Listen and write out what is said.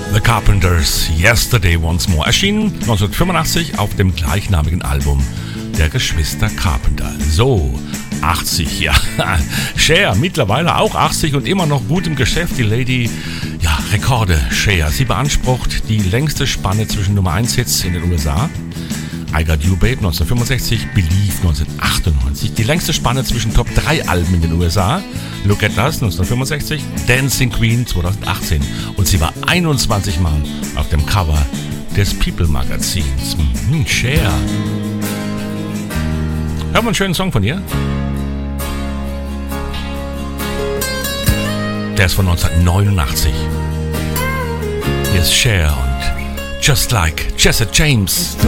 The Carpenters, Yesterday Once More, erschien 1985 auf dem gleichnamigen Album der Geschwister Carpenter. So, 80, ja. Cher, mittlerweile auch 80 und immer noch gut im Geschäft. Die Lady, ja, Rekorde, Cher. Sie beansprucht die längste Spanne zwischen Nummer 1 Hits in den USA. I Got You Babe 1965, Believe 1998, die längste Spanne zwischen Top 3 Alben in den USA. Look at Us 1965, Dancing Queen 2018 und sie war 21 Mal auf dem Cover des People Magazins. Cher. Hören wir einen schönen Song von ihr? Der ist von 1989. Hier ist Cher und Just Like Jesse James.